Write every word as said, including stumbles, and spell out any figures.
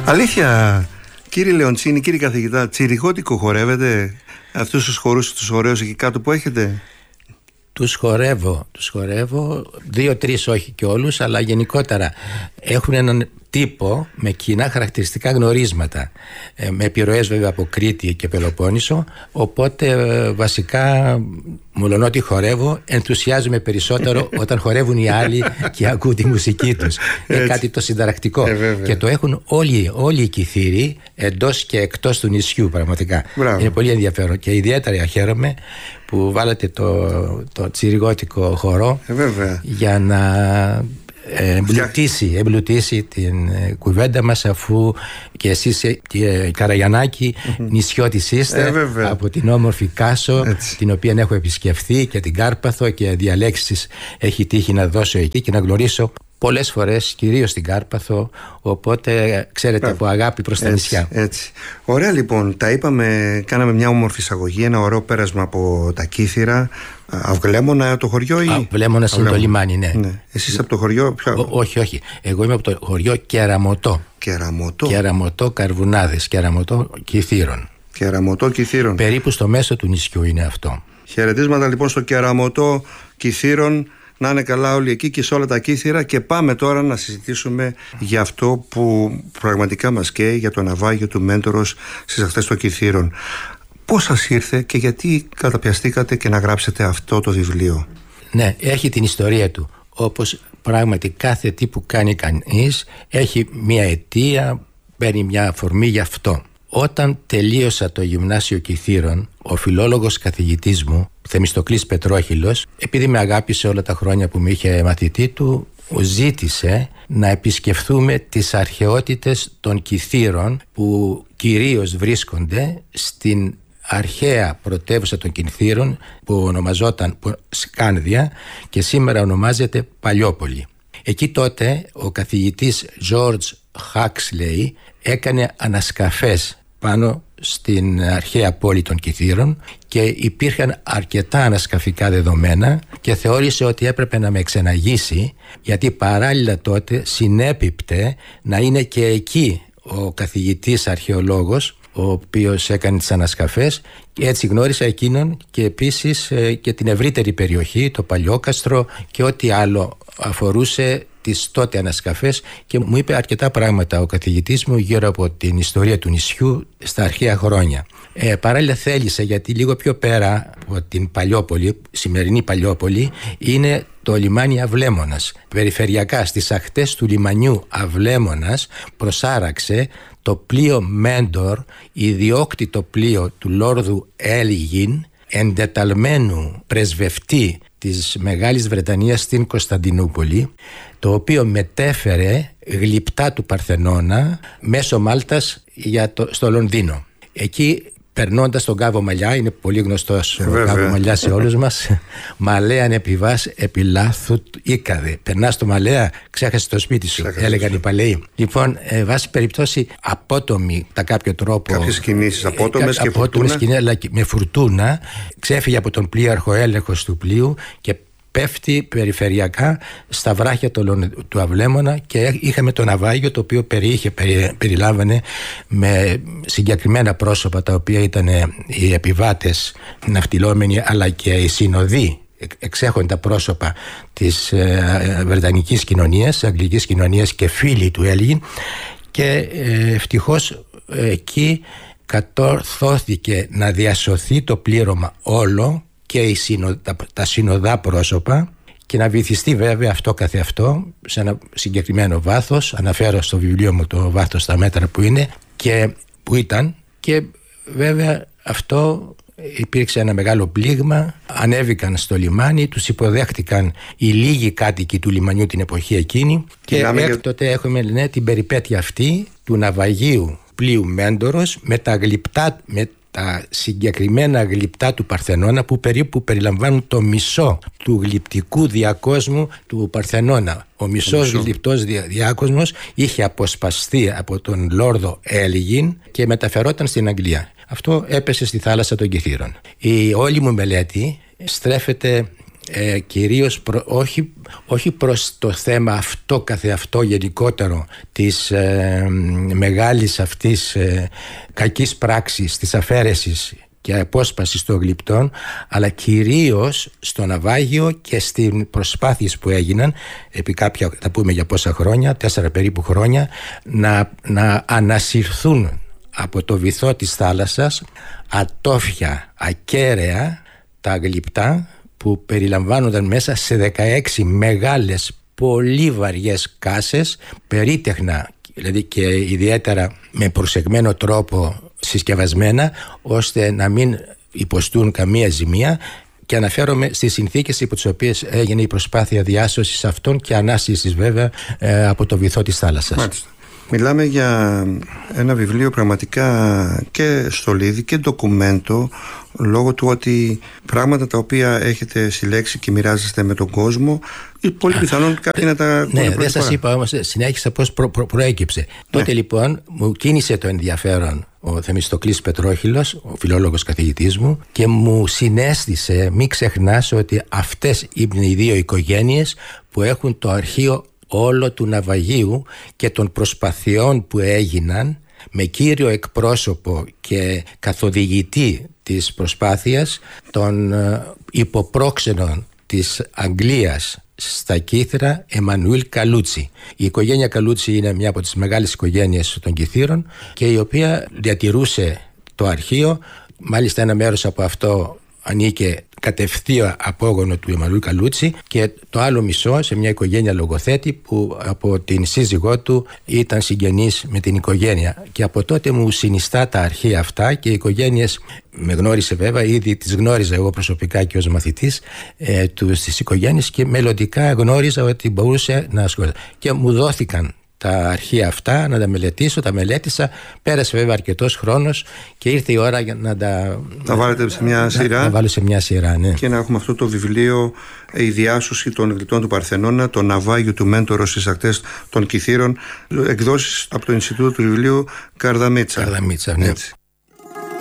Αλήθεια, κύριε Λεοντσίνη, κύριε καθηγητά, τσιριγότικο χορεύετε αυτούς τους χορούς, τους ωραίους εκεί κάτω που έχετε? Τους χορεύω, τους χορεύω, δύο-τρεις όχι και όλους, αλλά γενικότερα έχουν έναν τύπο με κοινά χαρακτηριστικά γνωρίσματα, ε, με επιρροές βέβαια από Κρήτη και Πελοπόννησο, οπότε ε, βασικά μολονότι χορεύω, ενθουσιάζομαι περισσότερο όταν χορεύουν οι άλλοι και ακούν τη μουσική τους. Είναι κάτι το συνταρακτικό. Ε, και το έχουν όλοι, όλοι οι Κιθήροι εντός και εκτός του νησιού πραγματικά. Μπράβο. Είναι πολύ ενδιαφέρον και ιδιαίτερα χαίρομαι που βάλατε το, το τσιριγότικο χορό ε, για να εμπλουτίσει, εμπλουτίσει την κουβέντα μας, αφού και εσείς και Καραγιαννάκη mm-hmm. νησιώτης είστε ε, από την όμορφη Κάσο, έτσι, την οποία έχω επισκεφθεί, και την Κάρπαθο, και διαλέξεις έχει τύχει να δώσω εκεί και να γνωρίσω πολλές φορές, κυρίως στην Κάρπαθο, οπότε ξέρετε Μπράβο. από αγάπη προς τα νησιά. Έτσι. Ωραία, λοιπόν, τα είπαμε, κάναμε μια όμορφη εισαγωγή, ένα ωραίο πέρασμα από τα Κύθυρα. Αυγλέμονα το χωριό ή? Αυγλέμονα είναι το λιμάνι, ναι. ναι. Εσείς από το χωριό ποιο? Ό, όχι, όχι. Εγώ είμαι από το χωριό Κεραμωτό. Κεραμωτό. Κεραμωτό Καρβουνάδες, Κεραμωτό Κιθύρων. Κεραμωτό Κιθύρων. Περίπου στο μέσο του νησιού είναι αυτό. Χαιρετίσματα λοιπόν στο Κεραμωτό Κιθύρων. Να είναι καλά όλοι εκεί και σε όλα τα Κύθυρα. Και πάμε τώρα να συζητήσουμε για αυτό που πραγματικά μας καίει, για το ναυάγιο του Μέντορος στις ακτές των Κιθύρων. Πώς σας ήρθε και γιατί καταπιαστήκατε και να γράψετε αυτό το βιβλίο? Ναι, έχει την ιστορία του. Όπως πράγματι κάθε τι που κάνει κανείς έχει μια αιτία, παίρνει μια αφορμή γι' αυτό. Όταν τελείωσα το Γυμνάσιο Κιθύρων, ο φιλόλογος καθηγητής μου, Θεμιστοκλής Πετρόχυλος, επειδή με αγάπησε όλα τα χρόνια που με είχε μαθητή του, ζήτησε να επισκεφθούμε τις αρχαιότητες των Κιθύρων, που κυρίως βρίσκονται στην αρχαία πρωτεύουσα των Κιθύρων, που ονομαζόταν Σκάνδια και σήμερα ονομάζεται Παλιόπολη. Εκεί τότε ο καθηγητής George Huxley έκανε ανασκαφές πάνω στην αρχαία πόλη των Κιθύρων και υπήρχαν αρκετά ανασκαφικά δεδομένα και θεώρησε ότι έπρεπε να με εξεναγήσει, γιατί παράλληλα τότε συνέπιπτε να είναι και εκεί ο καθηγητής αρχαιολόγος ο οποίος έκανε τις ανασκαφές, και έτσι γνώρισα εκείνον και επίσης ε, και την ευρύτερη περιοχή, το Παλιόκαστρο και ό,τι άλλο αφορούσε τις τότε ανασκαφές, και μου είπε αρκετά πράγματα ο καθηγητής μου γύρω από την ιστορία του νησιού στα αρχαία χρόνια. Ε, παράλληλα θέλησε, γιατί λίγο πιο πέρα από την Παλιόπολη, σημερινή Παλιόπολη, είναι το λιμάνι Αυλέμονας. Περιφερειακά στις ακτές του λιμανιού Αυλέμονας προσάραξε το πλοίο Μέντορ, ιδιόκτητο πλοίο του Λόρδου Έλγιν, εντεταλμένου πρεσβευτή της Μεγάλης Βρετανίας στην Κωνσταντινούπολη, το οποίο μετέφερε γλυπτά του Παρθενώνα μέσω Μάλτας για το, στο Λονδίνο. Εκεί, περνώντας τον Κάβο Μαλιά, είναι πολύ γνωστός ο Κάβο Μαλιά σε όλους μας, Μαλέαν επιβάς επί λάθου ήκαδε. Περνάς το Μαλέα, ξέχασε το σπίτι σου, ξέχασε, έλεγαν οι παλαιοί. Λοιπόν, ε, βάση περιπτώσει απότομη τα κάποιο τρόπο. Κάποιες κινήσεις απότομες ε, και απότομες φουρτούνα. Κινήσεις, αλλά και με φουρτούνα, ξέφυγε από τον πλοίαρχο έλεγχος του πλοίου και πέφτει περιφερειακά στα βράχια του, του Αυλέμονα, και είχαμε το ναυάγιο, το οποίο περιείχε, περι, περιλάμβανε με συγκεκριμένα πρόσωπα, τα οποία ήταν οι επιβάτες ναυτιλόμενοι, αλλά και οι συνοδοί, εξέχοντα πρόσωπα της ε, Βρετανικής κοινωνίας, αγγλικής κοινωνίας και φίλοι του Έλγιν, και ε, ευτυχώς ε, εκεί κατορθώθηκε να διασωθεί το πλήρωμα όλο και οι συνο, τα, τα συνοδά πρόσωπα, και να βυθιστεί βέβαια αυτό καθεαυτό σε ένα συγκεκριμένο βάθος. Αναφέρω στο βιβλίο μου το βάθος, τα μέτρα που είναι και που ήταν, και βέβαια αυτό υπήρξε ένα μεγάλο πλήγμα. Ανέβηκαν στο λιμάνι, τους υποδέχτηκαν οι λίγοι κάτοικοι του λιμανιού την εποχή εκείνη, και έκτοτε για... έχουμε ναι, την περιπέτεια αυτή του ναυαγίου πλοίου Μέντορος με τα γλυπτά, με τα συγκεκριμένα γλυπτά του Παρθενώνα, που περίπου περιλαμβάνουν το μισό του γλυπτικού διακόσμου του Παρθενώνα. Ο μισός γλυπτός δια, διάκοσμος είχε αποσπαστεί από τον Λόρδο Έλγιν και μεταφερόταν στην Αγγλία. Αυτό έπεσε στη θάλασσα των Κιθύρων. Η όλη μου μελέτη στρέφεται ε, κυρίως προ, όχι, όχι προς το θέμα αυτό καθεαυτό γενικότερο της ε, μεγάλης αυτής ε, κακής πράξης, της αφαίρεσης και απόσπασης των γλυπτών, αλλά κυρίως στο ναυάγιο και στις προσπάθειες που έγιναν επί κάποια, θα πούμε για πόσα χρόνια, τέσσερα περίπου χρόνια, να, να ανασυρθούν από το βυθό της θάλασσας ατόφια, ακέραια, τα γλυπτά που περιλαμβάνονταν μέσα σε δεκαέξι μεγάλες πολύ βαριές κάσες, περίτεχνα δηλαδή και ιδιαίτερα με προσεγμένο τρόπο συσκευασμένα, ώστε να μην υποστούν καμία ζημία, και αναφέρομαι στις συνθήκες υπό τις οποίες έγινε η προσπάθεια διάσωσης αυτών και ανάσυσης βέβαια ε, από το βυθό της θάλασσας. Μάλιστα. Μιλάμε για ένα βιβλίο πραγματικά και στολίδι και ντοκουμέντο, λόγω του ότι πράγματα τα οποία έχετε συλλέξει και μοιράζεστε με τον κόσμο, πολύ πιθανόν κάποιοι να τα... Ναι, δεν σας είπα όμως, συνέχισα πώς προ, προ, προέκυψε. Ναι. Τότε λοιπόν μου κίνησε το ενδιαφέρον ο Θεμιστοκλής Πετρόχυλος, ο φιλόλογος καθηγητής μου, και μου συνέστησε, μην ξεχνάς ότι αυτές είναι οι δύο οικογένειες που έχουν το αρχείο όλο του ναυαγίου και των προσπαθειών που έγιναν, με κύριο εκπρόσωπο και καθοδηγητή της προσπάθειας των υποπρόξενων της Αγγλίας στα Κύθρα, Εμμανουήλ Καλούτσι. Η οικογένεια Καλούτσι είναι μια από τις μεγάλες οικογένειες των Κιθήρων και η οποία διατηρούσε το αρχείο. Μάλιστα ένα μέρος από αυτό ανήκε κατευθείαν απόγονο του Εμμανουήλ Καλούτσι και το άλλο μισό σε μια οικογένεια λογοθέτη που από την σύζυγό του ήταν συγγενής με την οικογένεια, και από τότε μου συνιστά τα αρχεία αυτά και οι οικογένειες με γνώρισε βέβαια, ήδη τις γνώριζα εγώ προσωπικά και ως μαθητής ε, του, στις οικογένειες, και μελλοντικά γνώριζα ότι μπορούσε να ασχολείται και μου δόθηκαν τα αρχεία αυτά να τα μελετήσω, τα μελέτησα. Πέρασε βέβαια αρκετός χρόνος και ήρθε η ώρα για να τα... Τα βάλετε σε μια σειρά. Να τα βάλω σε μια σειρά, ναι. Και να έχουμε αυτό το βιβλίο, η διάσωση των γλυπτών του Παρθενώνα, το ναυάγιο του Μέντορος στις ακτές των Κιθήρων, εκδόσεις από το Ινστιτούτο του Βιβλίου Καρδαμίτσα. Καρδαμίτσα, ναι. Έτσι.